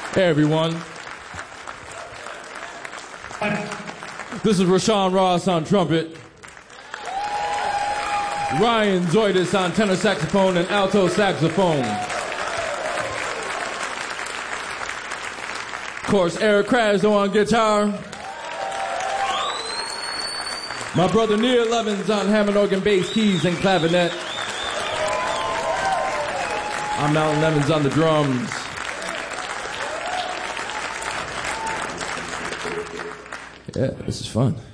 Hey everyone. This is Rashawn Ross on trumpet. Ryan Zoidis on tenor saxophone and alto saxophone. Of course, Eric Krasno on guitar. My brother Neil Evans on Hammond organ, bass, keys, and clavinet. I'm Alan Evans on the drums. Yeah, this is fun.